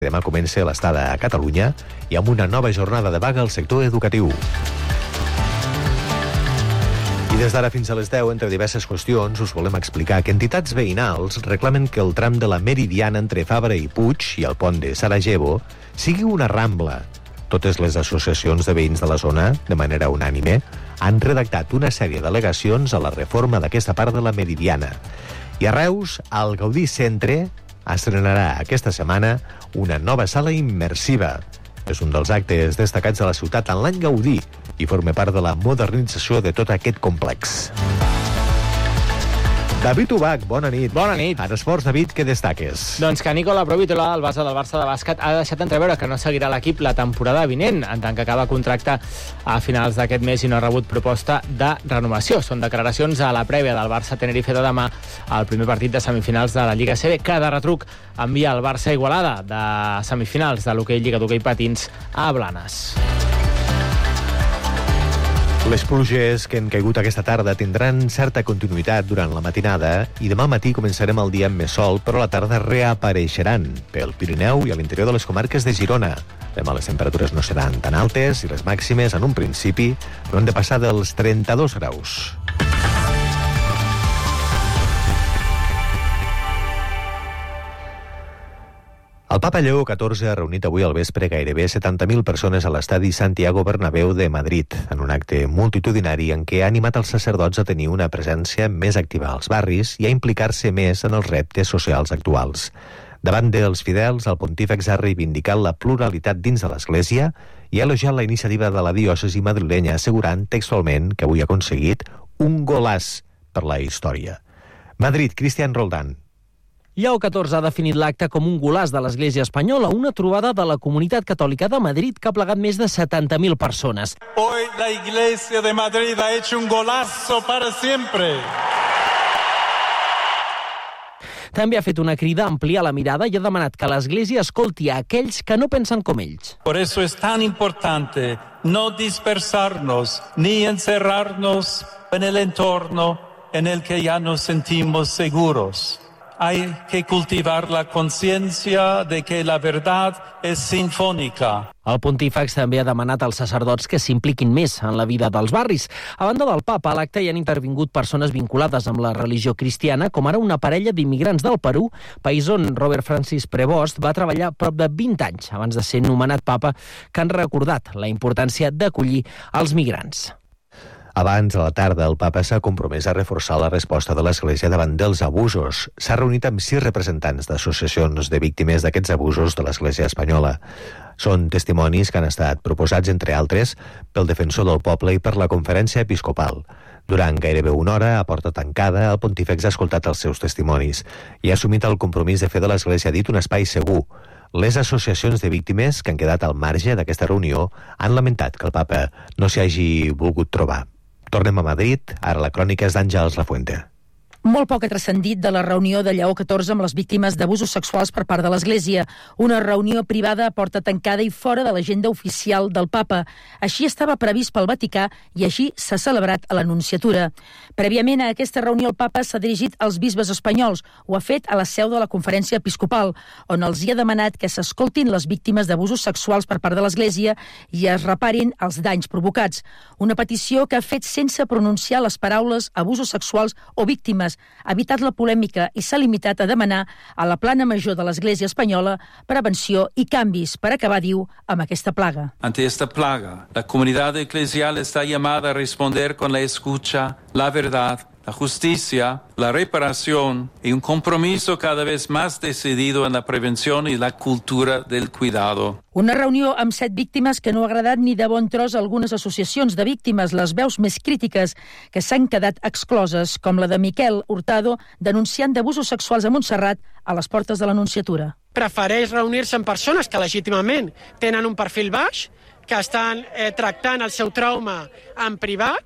Demà comença l'estada a Catalunya i amb una nova jornada de vaga al sector educatiu. I des d'ara fins a les 10, entre diverses qüestions, us volem explicar que entitats veïnals reclamen que el tram de la Meridiana entre Fabra i Puig i el pont de Sarajevo sigui una rambla. Totes les associacions de veïns de la zona, de manera unànime, han redactat una sèrie d'al·legacions a la reforma d'aquesta part de la Meridiana. I a Reus, al Gaudí Centre, estrenarà aquesta setmana una nova sala immersiva. És un dels actes destacats de la ciutat en l'any Gaudí i forma part de la modernització de tot aquest complex. David Ubach, bona nit. Bona nit. En esports, David, què destaques? Doncs que Nicola Provitola, el base del Barça de bàsquet, ha deixat entreveure que no seguirà l'equip la temporada vinent, en tant que acaba contracte a finals d'aquest mes i no ha rebut proposta de renovació. Són declaracions a la prèvia del Barça-Tenerife de demà, al primer partit de semifinals de la Lliga CB. Cada retruc envia el Barça Igualada de semifinals de l'hoquei Lliga d'Hoquei Patins a Blanes. Les pluges que han caigut aquesta tarda tindran certa continuïtat durant la matinada i demà matí començarem el dia amb més sol, però a la tarda reapareixeran pel Pirineu i a l'interior de les comarques de Girona. Demà les temperatures no seran tan altes i les màximes, en un principi, no han de passar dels 32 graus. El papa Lleó XIV ha reunit avui al vespre gairebé 70.000 persones a l'estadi Santiago Bernabéu de Madrid, en un acte multitudinari en què ha animat els sacerdots a tenir una presència més activa als barris i a implicar-se més en els reptes socials actuals. Davant dels fidels, el pontífex ha reivindicat la pluralitat dins de l'Església i ha elogiat la iniciativa de la diòcesi madrilenya, assegurant textualment que avui ha aconseguit un golaç per la història. Madrid, Cristian Roldán. Lleó XIV ha definit l'acte com un golaç de l'Església espanyola, una trobada de la comunitat catòlica de Madrid que ha plegat més de 70.000 persones. Hoy la Iglesia de Madrid ha hecho un golazo para siempre. També ha fet una crida a ampliar la mirada i ha demanat que l'Església escolti a aquells que no pensen com ells. Por eso es tan importante no dispersarnos ni encerrarnos en el entorno en el que ya nos sentimos seguros. Hay que cultivar la conciencia de que la verdad es sinfónica. El pontífex també ha demanat als sacerdots que s'impliquin més en la vida dels barris. A banda del papa, a l'acte hi han intervingut persones vinculades amb la religió cristiana, com ara una parella d'immigrants del Perú, país on Robert Francis Prevost va treballar prop de 20 anys abans de ser nomenat papa, que han recordat la importància d'acollir els migrants. Abans, a la tarda, el papa s'ha compromès a reforçar la resposta de l'Església davant dels abusos. S'ha reunit amb 6 representants d'associacions de víctimes d'aquests abusos de l'Església espanyola. Són testimonis que han estat proposats, entre altres, pel Defensor del Poble i per la Conferència Episcopal. Durant gairebé una hora, a porta tancada, el pontífex ha escoltat els seus testimonis i ha assumit el compromís de fer de l'Església dit un espai segur. Les associacions de víctimes que han quedat al marge d'aquesta reunió han lamentat que el papa no s'hi hagi volgut trobar. Tornem a Madrid, ara la crònica és d'Àngels Lafuente. Molt poc ha transcendit de la reunió de Lleó XIV amb les víctimes d'abusos sexuals per part de l'Església. Una reunió privada a porta tancada i fora de l'agenda oficial del papa. Així estava previst pel Vaticà i així s'ha celebrat a l'Anunciatura. Prèviament a aquesta reunió el papa s'ha dirigit als bisbes espanyols. Ho ha fet a la seu de la Conferència Episcopal, on els hi ha demanat que s'escoltin les víctimes d'abusos sexuals per part de l'Església i es reparin els danys provocats. Una petició que ha fet sense pronunciar les paraules abusos sexuals o víctimes, ha evitat la polèmica i s'ha limitat a demanar a la plana major de l'Església espanyola prevenció i canvis per acabar, diu, amb aquesta plaga. Ante esta plaga, la comunidad eclesial está llamada a responder con la escucha, la verdad, la justicia, la reparación y un compromiso cada vez más decidido en la prevención y la cultura del cuidado. Una reunió amb 7 víctimes que no ha agradat ni de bon tros a algunes associacions de víctimes, les veus més crítiques que s'han quedat excloses, com la de Miquel Hurtado, denunciant d'abusos sexuals a Montserrat a les portes de l'Anunciatura. Prefereix reunir-se amb persones que legítimament tenen un perfil baix, que estan tractant el seu trauma en privat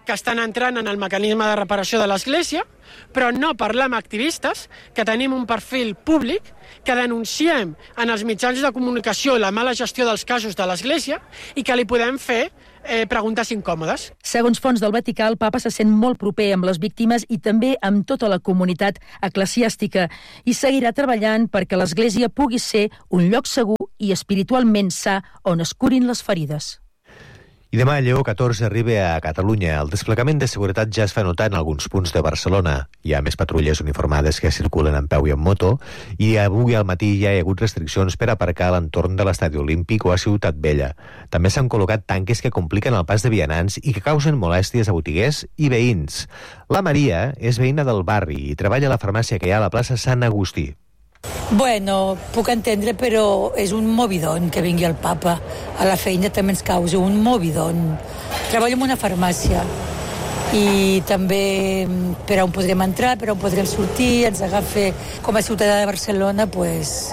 que estan entrant en el mecanisme de reparació de l'Església, però no parlar amb activistes, que tenim un perfil públic, que denunciem en els mitjans de comunicació la mala gestió dels casos de l'Església i que li podem fer preguntes incòmodes. Segons fonts del Vaticà, el papa se sent molt proper amb les víctimes i també amb tota la comunitat eclesiàstica i seguirà treballant perquè l'Església pugui ser un lloc segur i espiritualment sa on es curin les ferides. I demà Lleó XIV arriba a Catalunya. El desplegament de seguretat ja es fa notar en alguns punts de Barcelona. Hi ha més patrulles uniformades que circulen en peu i en moto i avui al matí ja hi ha hagut restriccions per aparcar a l'entorn de l'Estadi Olímpic o a Ciutat Vella. També s'han col·locat tanques que compliquen el pas de vianants i que causen molèsties a botiguers i veïns. La Maria és veïna del barri i treballa a la farmàcia que hi ha a la plaça Sant Agustí. Bueno, puc entendre, però és un movidon que vingui el papa. A la feina també ens causa un movidon. Treballo en una farmàcia i també per on podrem entrar, per on podrem sortir, ens agafa com a ciutadà de Barcelona, pues,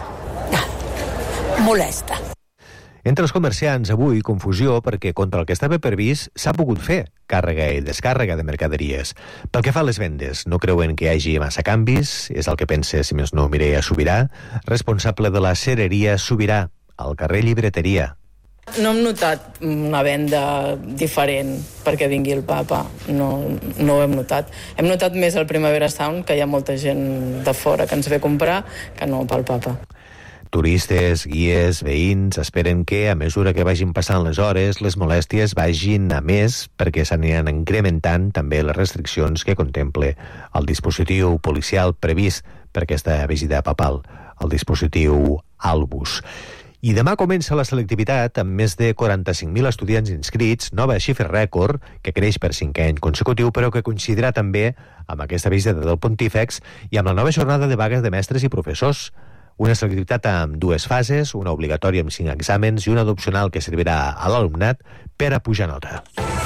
molesta. Entre els comerciants, avui, confusió perquè contra el que estava previst s'ha pogut fer càrrega i descàrrega de mercaderies. Pel que fa a les vendes, no creuen que hi hagi massa canvis, és el que pensa, si més no, Mireia Subirà, responsable de la cereria Subirà, al carrer Llibreteria. No hem notat una venda diferent perquè vingui el papa, no ho hem notat. Hem notat més al Primavera Sound, que hi ha molta gent de fora que ens ve a comprar, que no pel papa. Turistes, guies, veïns esperen que, a mesura que vagin passant les hores, les molèsties vagin a més perquè s'aniran incrementant també les restriccions que contemple el dispositiu policial previst per aquesta visita papal, el dispositiu Albus. I demà comença la selectivitat amb més de 45.000 estudiants inscrits, nova xifra rècord, que creix per 5è any consecutiu, però que coincidirà també amb aquesta visita del Pontífex i amb la nova jornada de vagues de mestres i professors. Una selectivitat amb dues fases, una obligatòria amb 5 exàmens i una d'opcional que servirà a l'alumnat per a pujar nota.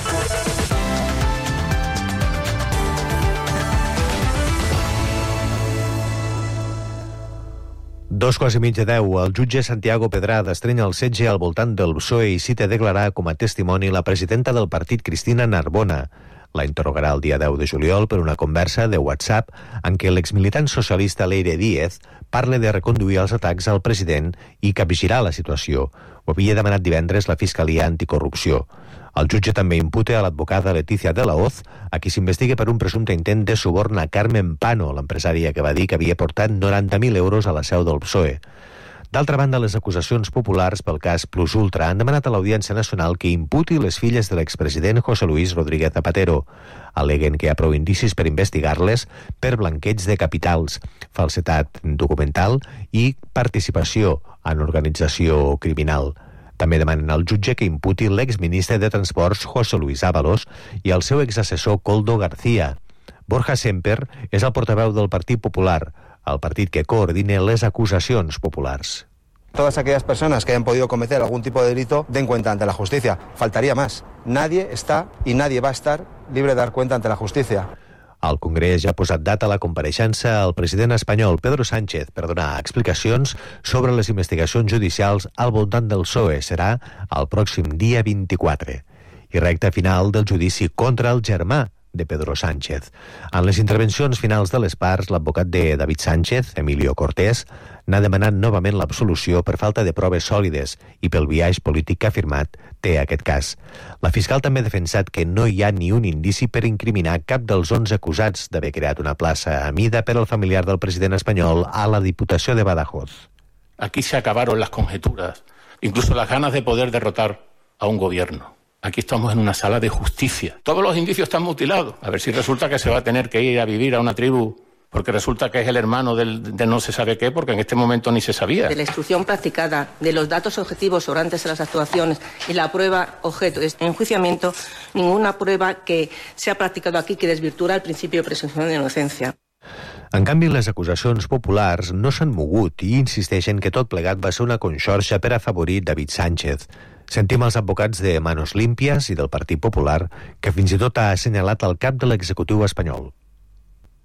Dos quarts i mig de 10, el jutge Santiago Pedrada estrenya el setge al voltant del PSOE i cita a declarar com a testimoni la presidenta del partit, Cristina Narbona. La interrogarà el dia 10 de juliol per una conversa de WhatsApp en què l'exmilitant socialista Leire Díez parla de reconduir els atacs al president i capgirar la situació. Ho havia demanat divendres la Fiscalia Anticorrupció. El jutge també imputa a l'advocada Leticia de la Hoz, a qui s'investiga per un presumpte intent de suborn a Carmen Pano, l'empresària que va dir que havia portat 90.000 euros a la seu del PSOE. D'altra banda, les acusacions populars pel cas Plus Ultra han demanat a l'Audiència Nacional que imputi les filles de l'expresident José Luis Rodríguez Zapatero. Al·leguen que hi ha prou indicis per investigar-les per blanqueig de capitals, falsedat documental i participació en organització criminal. També demanen al jutge que imputi l'exministre de Transports José Luis Ábalos i el seu exassessor Koldo García. Borja Semper és el portaveu del Partit Popular, el partit que coordina les acusacions populars. Todas aquellas personas que hayan podido cometer algún tipo de delito den cuenta ante la justicia. Faltaría más. Nadie está y nadie va a estar libre de dar cuenta ante la justicia. El Congrés ja ha posat data a la compareixença al president espanyol Pedro Sánchez per donar explicacions sobre les investigacions judicials al voltant del PSOE. Serà el pròxim dia 24. I recta final del judici contra el germà de Pedro Sánchez. En les intervencions finals de les parts, l'advocat de David Sánchez, Emilio Cortés, n'ha demanat novament l'absolució per falta de proves sòlides i pel biaix polític que ha afirmat té aquest cas. La fiscal també ha defensat que no hi ha ni un indici per incriminar cap dels 11 acusats d'haver creat una plaça a mida per al familiar del president espanyol a la Diputació de Badajoz. Aquí se acabaron las conjeturas, incluso las ganas de poder derrotar a un gobierno. Aquí estamos en una sala de justicia. Todos los indicios están mutilados. A ver si resulta que se va a tener que ir a vivir a una tribu porque resulta que es el hermano de no se sabe qué, porque en este momento ni se sabía. De la instrucción practicada, de los datos objetivos sobrantes de las actuaciones y la prueba objeto de enjuiciamiento, ninguna prueba que se ha practicado aquí que desvirtúa el principio de presunción de inocencia. En canvi, les acusacions populars no s'han mogut i insisteixen que tot plegat va ser una conxorxa per afavorir David Sánchez. Sentim els advocats de Manos Limpias i del Partit Popular, que fins i tot ha assenyalat el cap de l'executiu espanyol.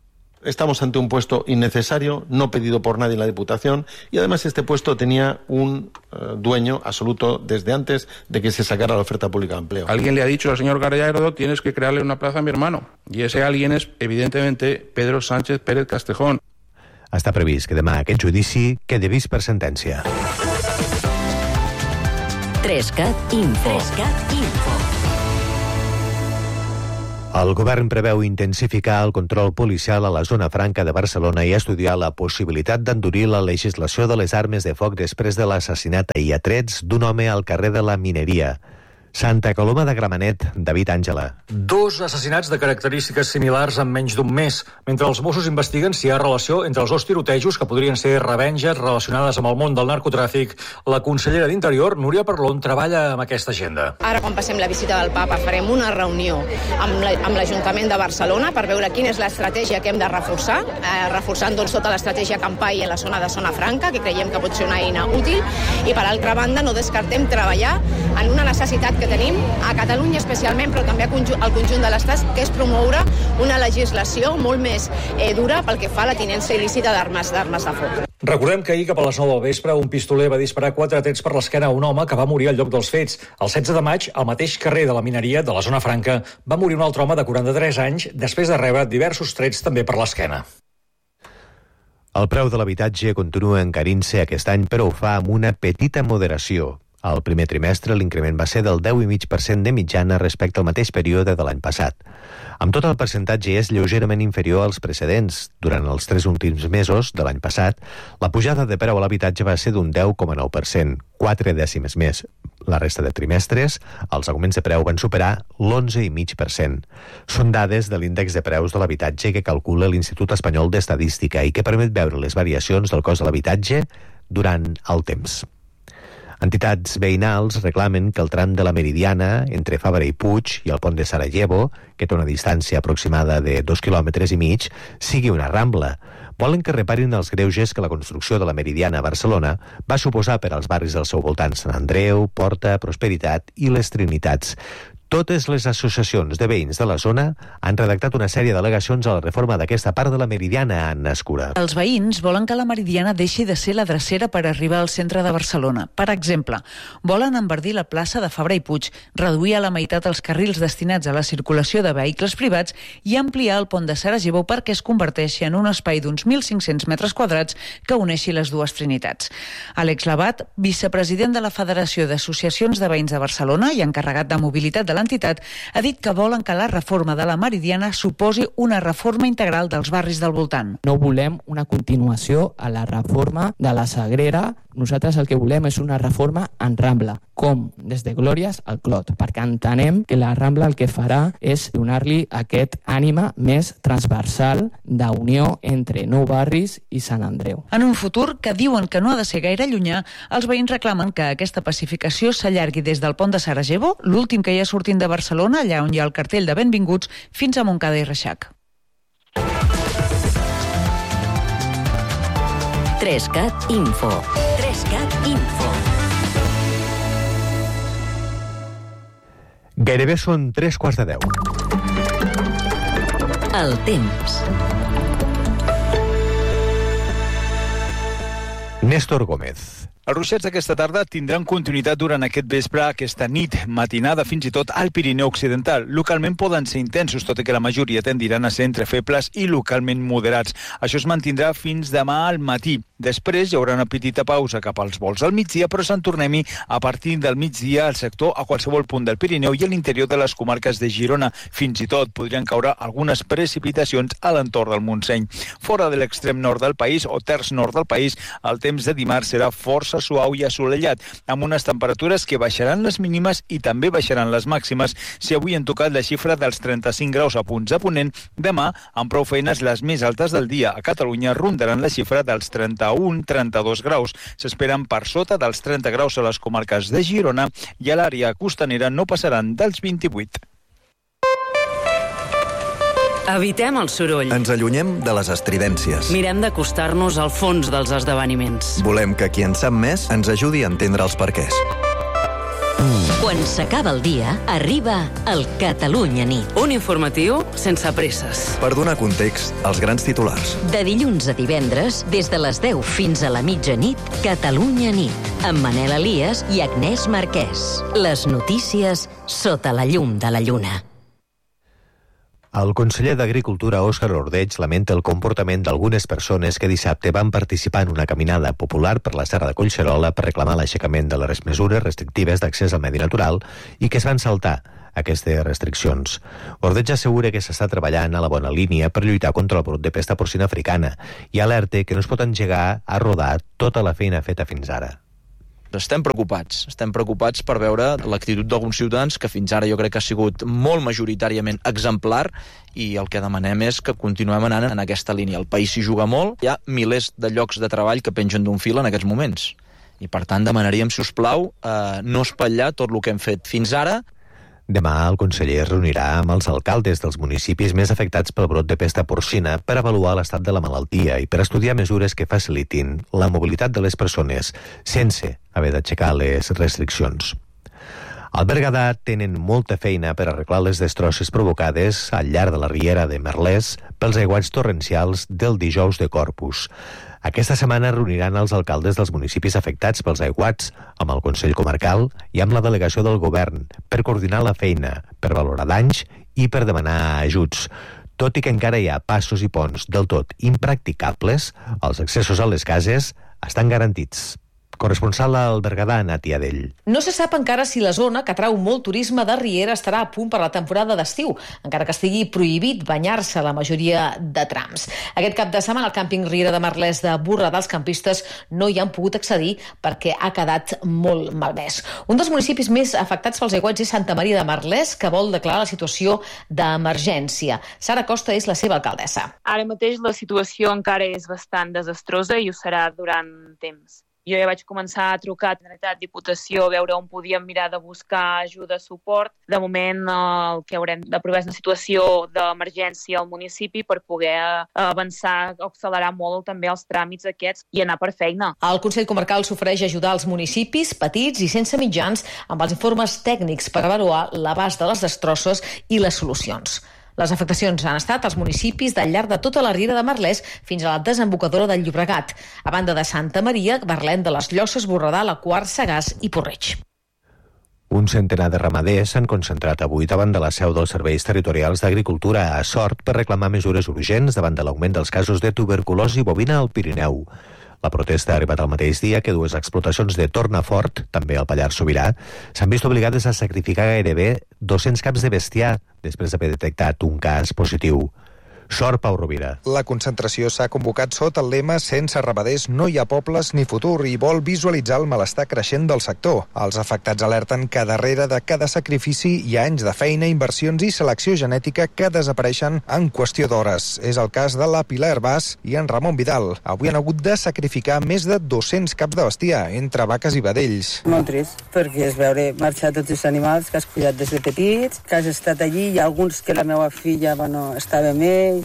Estamos ante un puesto innecesario, no pedido por nadie en la Diputación, y además este puesto tenía un dueño absoluto desde antes de que se sacara la oferta pública de empleo. Alguien le ha dicho al señor Gallardo, tienes que crearle una plaza a mi hermano. Y ese alguien es, evidentemente, Pedro Sánchez Pérez Castejón. Està previst que demà aquest judici quedi vist per sentència. 3CAT Info. El govern preveu intensificar el control policial a la zona franca de Barcelona i estudiar la possibilitat d'endurir la legislació de les armes de foc després de l'assassinat i a trets d'un home al carrer de la Mineria. Santa Coloma de Gramenet, David Àngela. 2 assassinats de característiques similars en menys d'un mes, mentre els Mossos investiguen si hi ha relació entre els 2 tirotejos que podrien ser revenges relacionades amb el món del narcotràfic. La consellera d'Interior, Núria Parlon, treballa amb aquesta agenda. Ara, quan passem la visita del papa, farem una reunió amb l'Ajuntament de Barcelona per veure quina és l'estratègia que hem de reforçar, reforçant doncs tota l'estratègia Campai en la zona de Zona Franca, que creiem que pot ser una eina útil, i per altra banda no descartem treballar en una necessitat que tenim a Catalunya especialment, però també al conjunt de l'Estat, que és promoure una legislació molt més dura pel que fa a la tinença il·lícita d'armes de foc. Recordem que ahir, cap a les 9 del vespre, un pistoler va disparar 4 trets per l'esquena a un home que va morir al lloc dels fets. El 16 de maig, al mateix carrer de la Mineria, de la Zona Franca, va morir un altre home de 43 anys després de rebre diversos trets també per l'esquena. El preu de l'habitatge continua encarint-se aquest any, però ho fa amb una petita moderació. Al primer trimestre, l'increment va ser del 10,5% de mitjana respecte al mateix període de l'any passat. Amb tot, el percentatge és lleugerament inferior als precedents. Durant els 3 últims mesos de l'any passat, la pujada de preu a l'habitatge va ser d'un 10,9%, 4 dècimes més. La resta de trimestres, els augments de preu van superar l'11,5%. Són dades de l'índex de preus de l'habitatge que calcula l'Institut Espanyol d'Estadística i que permet veure les variacions del cost de l'habitatge durant el temps. Entitats veïnals reclamen que el tram de la Meridiana, entre Fabra i Puig i el pont de Sarajevo, que té una distància aproximada de 2,5 quilòmetres, sigui una rambla. Volen que reparin els greuges que la construcció de la Meridiana a Barcelona va suposar per als barris del seu voltant: Sant Andreu, Porta, Prosperitat i les Trinitats. Totes les associacions de veïns de la zona han redactat una sèrie d'al·legacions a la reforma d'aquesta part de la Meridiana, Anna Escura. Els veïns volen que la Meridiana deixi de ser la drecera per arribar al centre de Barcelona. Per exemple, volen enverdir la plaça de Fabra i Puig, reduir a la meitat els carrils destinats a la circulació de vehicles privats i ampliar el pont de Sarajevo perquè es converteixi en un espai d'uns 1.500 metres quadrats que uneixi les dues Trinitats. Àlex Labat, vicepresident de la Federació d'Associacions de Veïns de Barcelona i encarregat de mobilitat de l'entitat, ha dit que volen que la reforma de la Meridiana suposi una reforma integral dels barris del voltant. No volem una continuació a la reforma de la Sagrera. Nosaltres el que volem és una reforma en Rambla, com des de Glòries al Clot, perquè entenem que la Rambla el que farà és donar-li aquest ànima més transversal d'unió entre Nou Barris i Sant Andreu. En un futur que diuen que no ha de ser gaire llunyà, els veïns reclamen que aquesta pacificació s'allargui des del pont de Sarajevo, l'últim que hi ha sortint de Barcelona, allà on hi ha el cartell de benvinguts, fins a Montcada i Reixac. 3CAT Info. 3CAT Info. Gairebé són 3:15. El temps. Néstor Gómez. Els ruixats d'aquesta tarda tindran continuïtat durant aquest vespre, aquesta nit, matinada, fins i tot al Pirineu Occidental. Localment poden ser intensos, tot i que la majoria tendiran a ser entre febles i localment moderats. Això es mantindrà fins demà al matí. Després hi haurà una petita pausa cap als vols al migdia, però se'n tornem-hi a partir del migdia al sector a qualsevol punt del Pirineu i a l'interior de les comarques de Girona. Fins i tot podrien caure algunes precipitacions a l'entorn del Montseny. Fora de l'extrem nord del país o terç nord del país, el temps de dimarts serà força suau i assolellat, amb unes temperatures que baixaran les mínimes i també baixaran les màximes. Si avui han tocat la xifra dels 35 graus a punts de Ponent, demà, amb prou feines, les més altes del dia a Catalunya rondaran la xifra dels 31-32 graus. S'esperen per sota dels 30 graus a les comarques de Girona i a l'àrea costanera no passaran dels 28. Evitem el soroll. Ens allunyem de les estridències. Mirem d'acostar-nos al fons dels esdeveniments. Volem que qui en sap més ens ajudi a entendre els perquès. Quan s'acaba el dia, arriba el Catalunya Nit. Un informatiu sense presses. Per donar context als grans titulars. De dilluns a divendres, des de les 10 fins a la mitjanit, Catalunya Nit, amb Manel Elias i Agnès Marquès. Les notícies sota la llum de la lluna. El conseller d'Agricultura, Òscar Ordeig, lamenta el comportament d'algunes persones que dissabte van participar en una caminada popular per la Serra de Collserola per reclamar l'aixecament de les mesures restrictives d'accés al medi natural i que es van saltar aquestes restriccions. Ordeig assegura que s'està treballant a la bona línia per lluitar contra el brot de pesta porcina africana i alerta que no es pot engegar a rodar tota la feina feta fins ara. Estem preocupats per veure l'actitud d'alguns ciutadans que fins ara jo crec que ha sigut molt majoritàriament exemplar i el que demanem és que continuem anant en aquesta línia. El país s'hi juga molt, hi ha milers de llocs de treball que pengen d'un fil en aquests moments i per tant demanaríem, si us plau, no espatllar tot el que hem fet fins ara. Demà el conseller es reunirà amb els alcaldes dels municipis més afectats pel brot de pesta porcina per avaluar l'estat de la malaltia i per estudiar mesures que facilitin la mobilitat de les persones sense haver d'aixecar les restriccions. Al Berguedà tenen molta feina per arreglar les destrosses provocades al llarg de la riera de Merlès pels aiguats torrencials del dijous de Corpus. Aquesta setmana reuniran els alcaldes dels municipis afectats pels aiguats amb el Consell Comarcal i amb la delegació del govern per coordinar la feina, per valorar danys i per demanar ajuts. Tot i que encara hi ha passos i ponts del tot impracticables, els accessos a les cases estan garantits. Corresponsal al Berguedà, Nati Adell. No se sap encara si la zona, que atrau molt turisme de riera, estarà a punt per la temporada d'estiu, encara que estigui prohibit banyar-se a la majoria de trams. Aquest cap de setmana al càmping Riera de Merlès de Borredà els campistes no hi han pogut accedir perquè ha quedat molt malmès. Un dels municipis més afectats pels aiguats és Santa Maria de Merlès, que vol declarar la situació d'emergència. Sara Costa és la seva alcaldessa. Ara mateix la situació encara és bastant desastrosa i ho serà durant temps. Jo ja vaig començar a trucar a Generalitat, Diputació, a veure on podíem mirar de buscar ajuda, suport. De moment el que haurem d'aprovar és una situació d'emergència al municipi per poder avançar, accelerar molt també els tràmits aquests i anar per feina. El Consell Comarcal s'ofereix ajudar els municipis petits i sense mitjans amb els informes tècnics per avaluar l'abast de les destrosses i les solucions. Les afectacions han estat als municipis del llarg de tota la riera de Merlès fins a la desembocadura del Llobregat. A banda de Santa Maria, parlem de les Llosses, Borredà, la Quart, Sagàs i Porreig. Un centenar de ramaders s'han concentrat avui davant de la seu dels serveis territorials d'agricultura a Sort per reclamar mesures urgents davant de l'augment dels casos de tuberculosi bovina al Pirineu. La protesta ha arribat al mateix dia que dues explotacions de Tornafort, també al Pallars Sobirà, s'han vist obligades a sacrificar gairebé 200 caps de bestiar després d'haver detectat un cas positiu. Sort, Pau Rovira. La concentració s'ha convocat sota el lema «Sense ramaders no hi ha pobles ni futur» i vol visualitzar el malestar creixent del sector. Els afectats alerten que darrere de cada sacrifici hi ha anys de feina, inversions i selecció genètica que desapareixen en qüestió d'hores. És el cas de la Pilar Herbàs i en Ramon Vidal. Avui han hagut de sacrificar més de 200 caps de bestiar, entre vaques i vedells. Molt trist, perquè és veure marxar tots els animals que has cuidat des de petits, que has estat allí. Hi ha alguns que la meva filla estava amb ells.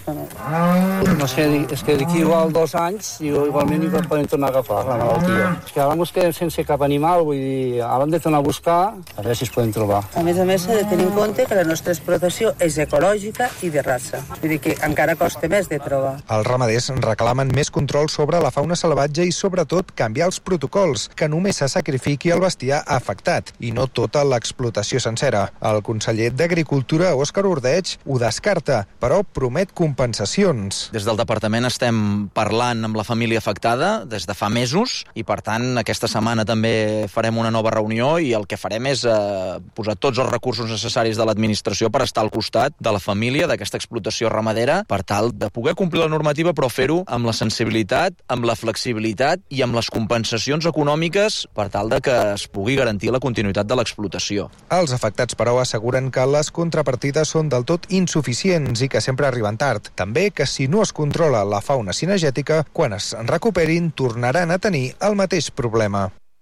No sé, és que d'aquí igual 2 anys igualment hi poden tornar a agafar la malaltia. És que ara ens quedem sense cap animal, vull dir, ara hem de tornar a buscar a veure si es poden trobar. A més, s'ha de tenir en compte que la nostra explotació és ecològica i de raça. Vull dir que encara costa més de trobar. Els ramaders reclamen més control sobre la fauna salvatge i, sobretot, canviar els protocols, que només se sacrifiqui el bestiar afectat i no tota l'explotació sencera. El conseller d'Agricultura, Òscar Ordeig, ho descarta, però promet compensacions. Des del departament estem parlant amb la família afectada des de fa mesos i, per tant, aquesta setmana també farem una nova reunió i el que farem és posar tots els recursos necessaris de l'administració per estar al costat de la família d'aquesta explotació ramadera per tal de poder complir la normativa però fer-ho amb la sensibilitat, amb la flexibilitat i amb les compensacions econòmiques per tal de que es pugui garantir la continuïtat de l'explotació. Els afectats, però, asseguren que les contrapartides són del tot insuficients i que sempre arriben tard. També que si no es controla la fauna cinegètica, quan es recuperin tornaran a tenir el mateix problema.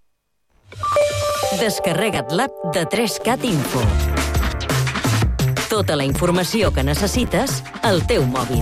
Descarrega't l'app de 3CAT Info. Tota la informació que necessites al teu mòbil.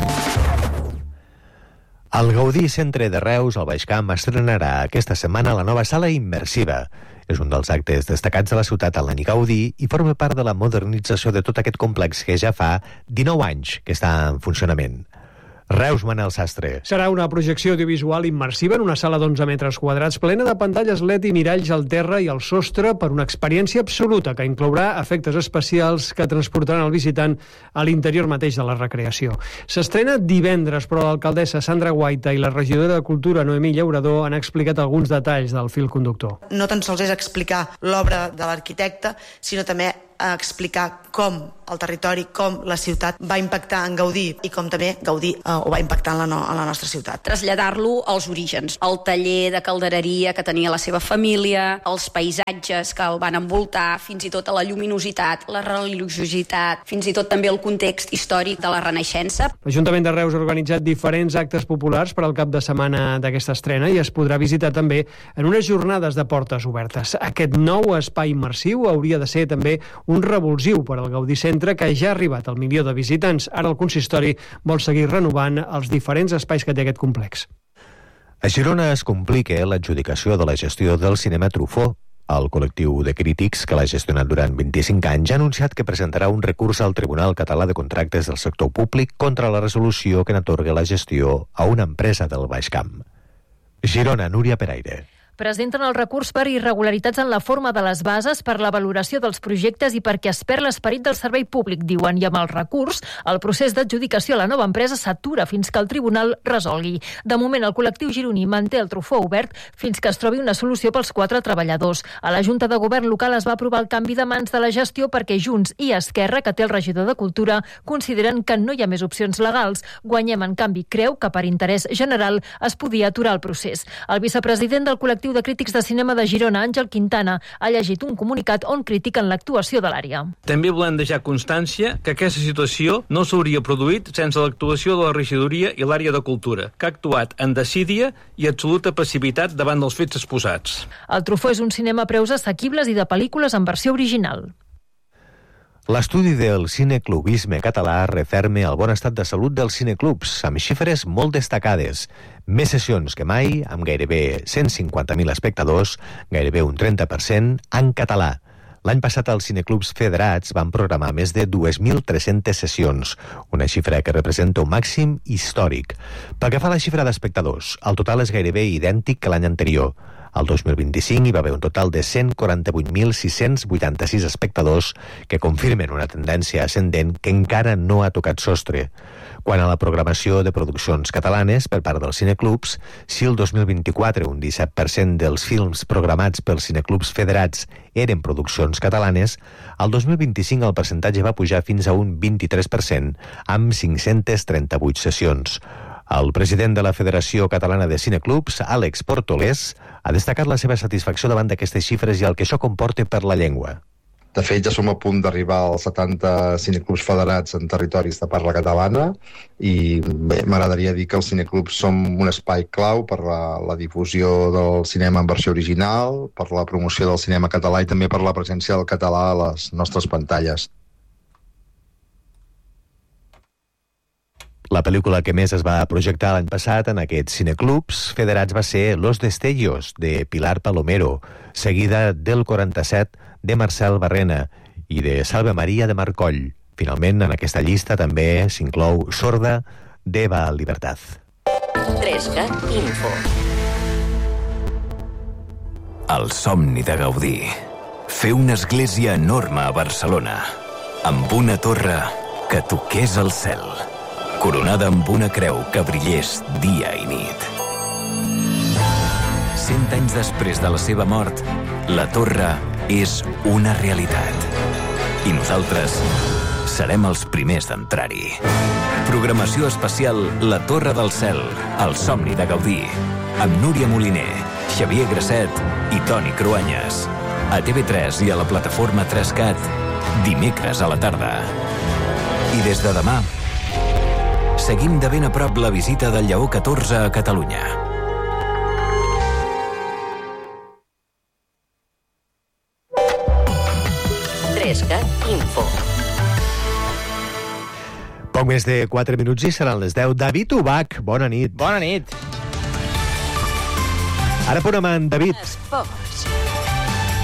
El Gaudí Centre de Reus, al Baix Camp, estrenarà aquesta setmana la nova sala immersiva. És un dels actes destacats de la ciutat en l'any Gaudí i forma part de la modernització de tot aquest complex que ja fa 19 anys que està en funcionament. Reus, Manel Sastre. Serà una projecció audiovisual immersiva en una sala d'11 metres quadrats plena de pantalles LED i miralls al terra i al sostre per una experiència absoluta que inclourà efectes especials que transportaran el visitant a l'interior mateix de la recreació. S'estrena divendres, però l'alcaldessa Sandra Guaita i la regidora de Cultura Noemí Llaurador han explicat alguns detalls del fil conductor. No tan sols és explicar l'obra de l'arquitecte, sinó també a explicar com el territori, com la ciutat va impactar en Gaudí i com també Gaudí ho va impactar en la nostra ciutat. Traslladar-lo als orígens, al taller de caldereria que tenia la seva família, els paisatges que el van envoltar, fins i tot a la lluminositat, la religiositat, fins i tot també el context històric de la Renaixença. L'Ajuntament de Reus ha organitzat diferents actes populars per al cap de setmana d'aquesta estrena i es podrà visitar també en unes jornades de portes obertes. Aquest nou espai immersiu hauria de ser també un revulsiu per al Gaudí Centre, que ja ha arribat al 1 milió de visitants. Ara el consistori vol seguir renovant els diferents espais que té aquest complex. A Girona es complica l'adjudicació de la gestió del cinema Truffaut. El col·lectiu de crítics que l'ha gestionat durant 25 anys ha anunciat que presentarà un recurs al Tribunal Català de Contractes del Sector Públic contra la resolució que n'atorga la gestió a una empresa del Baix Camp. Girona, Núria Peraire. Presenten el recurs per irregularitats en la forma de les bases, per la valoració dels projectes i perquè es perd l'esperit del servei públic, diuen, i amb el recurs, el procés d'adjudicació a la nova empresa s'atura fins que el tribunal resolgui. De moment, el col·lectiu gironí manté el Truffaut obert fins que es trobi una solució pels 4 treballadors. A la Junta de Govern local es va aprovar el canvi de mans de la gestió perquè Junts i Esquerra, que té el regidor de Cultura, consideren que no hi ha més opcions legals. Guanyem, en canvi, creu que per interès general es podia aturar el procés. El vicepresident del col·lectiu de crítics de cinema de Girona, Àngel Quintana, ha llegit un comunicat on critiquen l'actuació de l'àrea. També volem deixar constància que aquesta situació no s'hauria produït sense l'actuació de la regidoria i l'àrea de cultura, que ha actuat en desídia i absoluta passivitat davant dels fets exposats. El Truffaut és un cinema a preus assequibles i de pel·lícules en versió original. L'estudi del cineclubisme català referma el bon estat de salut dels cineclubs, amb xifres molt destacades. Més sessions que mai, amb gairebé 150.000 espectadors, gairebé un 30% en català. L'any passat els cineclubs federats van programar més de 2.300 sessions, una xifra que representa un màxim històric. Pel que fa a la xifra d'espectadors, el total és gairebé idèntic que l'any anterior. El 2025 hi va haver un total de 148.686 espectadors que confirmen una tendència ascendent que encara no ha tocat sostre. Quant a la programació de produccions catalanes per part dels cineclubs, si el 2024 un 17% dels films programats pels cineclubs federats eren produccions catalanes, el 2025 el percentatge va pujar fins a un 23%, amb 538 sessions. El president de la Federació Catalana de Cineclubs, Àlex Portolés, ha destacat la seva satisfacció davant d'aquestes xifres i el que això comporta per la llengua. De fet, ja som a punt d'arribar als 70 cineclubs federats en territoris de parla catalana i bé, m'agradaria dir que els cineclubs som un espai clau per la difusió del cinema en versió original, per la promoció del cinema català i també per la presència del català a les nostres pantalles. La pel·lícula que més es va projectar l'any passat en aquests cineclubs federats va ser Los Destellos, de Pilar Palomero, seguida del 47, de Marcel Barrena, i de Salve Maria, de Marcoll. Finalment, en aquesta llista també s'inclou Sorda, d'Eva Libertad. 3GAT Info. El somni de Gaudí. Fer una església enorme a Barcelona, amb una torre que toqués el cel, coronada amb una creu que brillés dia i nit. 100 anys després de la seva mort, la torre és una realitat. I nosaltres serem els primers d'entrar-hi. Programació especial La Torre del Cel, el somni de Gaudí, amb Núria Moliner, Xavier Grasset i Toni Cruanyes. A TV3 i a la plataforma 3CAT, dimecres a la tarda. I des de demà, seguim de ben a prop la visita del Lleó 14 a Catalunya. Info. Poc més de 4 minuts i seran les 10. David Ubach, bona nit. Bona nit. Ara punt amb en David. Esports.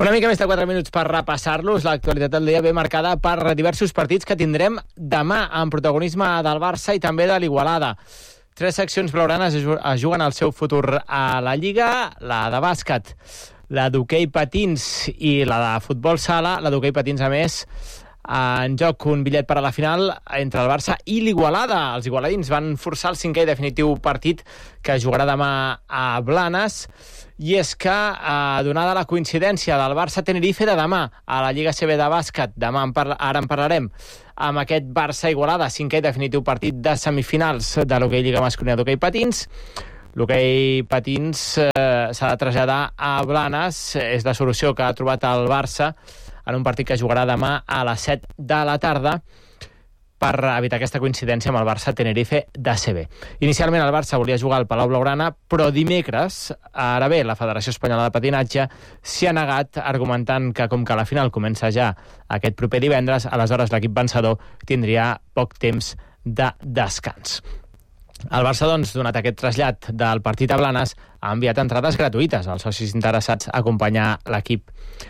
Una mica més de 4 minuts per repassar-los. L'actualitat del dia ve marcada per diversos partits que tindrem demà amb protagonisme del Barça i també de l'Igualada. 3 seccions blaugranes es juguen el seu futur a la Lliga, la de bàsquet, la d'hoquei patins i la de futbol sala. La d'hoquei patins, a més, en joc un bitllet per a la final entre el Barça i l'Igualada. Els igualadins van forçar el 5è i definitiu partit que jugarà demà a Blanes. I és que, donada la coincidència del Barça-Tenerife de demà a la Lliga CB de bàsquet, ara en parlarem, amb aquest Barça-Igualada, 5è i definitiu partit de semifinals de l'hoquei Lliga Masculina d'hoquei patins. L'hoquei patins s'ha de traslladar a Blanes. És la solució que ha trobat el Barça en un partit que jugarà demà a les 7 de la tarda per evitar aquesta coincidència amb el Barça-Tenerife d'ACB. Inicialment el Barça volia jugar al Palau Blaugrana, però dimecres, ara bé, la Federació Espanyola de Patinatge s'hi ha negat, argumentant que com que la final comença ja aquest proper divendres, aleshores l'equip vencedor tindria poc temps de descans. El Barça, doncs, donat aquest trasllat del partit a Blanes, ha enviat entrades gratuïtes als socis interessats a acompanyar l'equip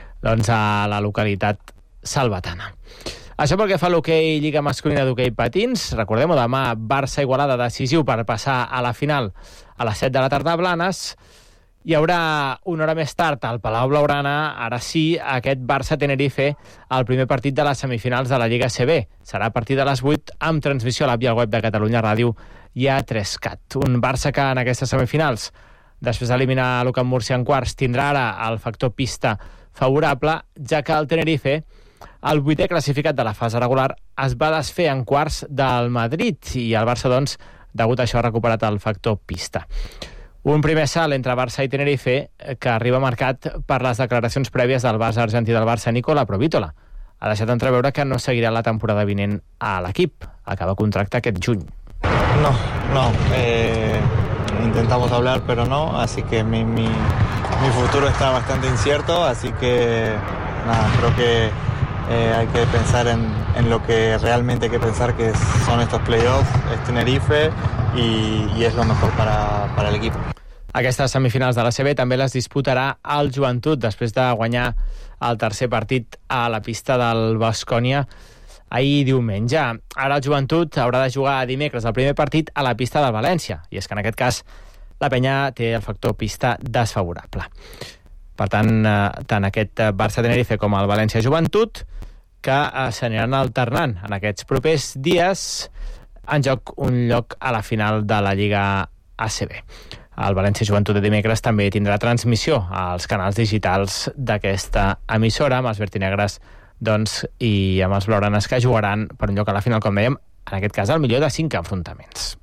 a la localitat salvatana. Això pel que fa a l'hoquei Lliga Masculina d'hoquei patins. Recordem-ho, demà Barça-Igualada decisiu per passar a la final a les 7 de la tarda a Blanes. Hi haurà una hora més tard al Palau Blaugrana, ara sí, aquest Barça-Tenerife, el primer partit de les semifinals de la Lliga CB. Serà a partir de les 8 amb transmissió a l'app i al web de Catalunya Ràdio i a 3CAT. Un Barça que en aquestes semifinals, després d'eliminar l'Ucamp Múrcia en quarts, tindrà ara el factor pista favorable, ja que el Tenerife, el 8è classificat de la fase regular, es va desfer en quarts del Madrid i el Barça, doncs, degut a això ha recuperat el factor pista. Un primer salt entre Barça i Tenerife que arriba marcat per les declaracions prèvies del base argentí del Barça, Nicola Provítola. Ha deixat entreveure que no seguirà la temporada vinent a l'equip. Acaba contracte aquest juny. No. Intentamos hablar, pero no, así que mi futuro está bastante incierto, así que nada, creo que hay que pensar en lo que realmente hay que pensar, que son estos playoffs, es Tenerife y es lo mejor para el equipo. Aquestes semifinals de la CB també les disputarà el Joventut després de guanyar el tercer partit a la pista del Baskonia ahir diumenge. Ara el Joventut haurà de jugar dimecres el primer partit a la pista del València, i és que en aquest cas la penya té el factor pista desfavorable. Per tant, tant aquest Barça-Tenerife com el València-Joventut, que s'aniran alternant en aquests propers dies en joc un lloc a la final de la Lliga ACB. El València-Joventut de dimecres també tindrà transmissió als canals digitals d'aquesta emissora, amb els vertinegres, doncs, i amb els blaugranes, que jugaran per un lloc a la final, com dèiem, en aquest cas el millor de 5 enfrontaments.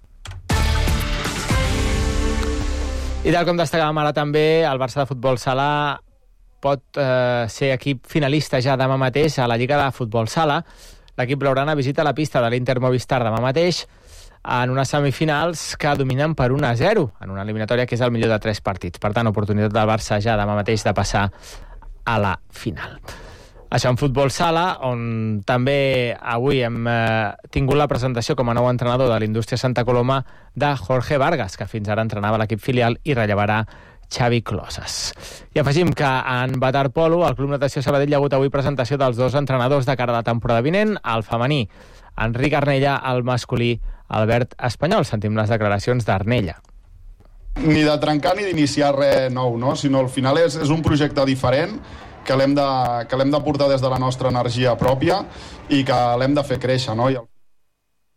I tal com destacàvem ara també, el Barça de futbol sala pot ser equip finalista ja demà mateix a la Lliga de Futbol Sala. L'equip blaugrana visita la pista de l'Inter Movistar demà mateix en unes semifinals que dominen per 1-0, en una eliminatòria que és el millor de 3 partits. Per tant, oportunitat del Barça ja demà mateix de passar a la final. Això en futbol sala, on també avui hem tingut la presentació com a nou entrenador de l'Indústria Santa Coloma de Jorge Vargas, que fins ara entrenava l'equip filial i rellevarà Xavi Closes. I afegim que en waterpolo, al Club Natació Sabadell, hi ha hagut avui presentació dels 2 entrenadors de cara a la temporada vinent, el femení Enric Arnella, el masculí Albert Espanyol. Sentim les declaracions d'Arnella. Ni de trencar ni d'iniciar res nou, no? Sinó al final és un projecte diferent que l'hem de portar des de la nostra energia pròpia i que l'hem de fer créixer, no?